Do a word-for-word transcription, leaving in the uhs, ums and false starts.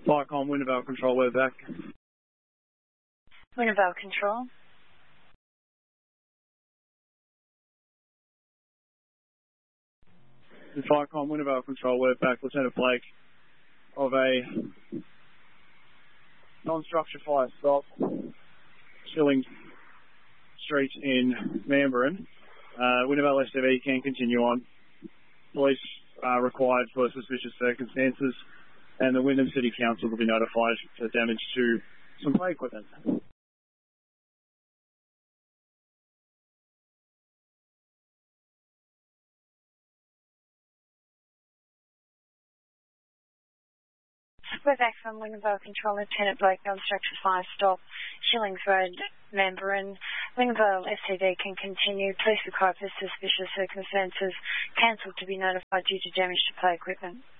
Viacom, Wintervale Control, we're back. Wintervale Control. Viacom, Wintervale Control, we're back. Lieutenant Blake of a non-structure fire stop, Shilling Street in Mamburran. Uh, Wintervale S C V can continue on. Police are required for suspicious circumstances, and the Wyndham City Council will be notified for damage to some play equipment. We're back from Wintervale Control, Lieutenant Blake, non-structure fire stop, Shillings Road, Mamburran. Wintervale S C V can continue. Police required for suspicious circumstances. Cancelled to be notified due to damage to play equipment.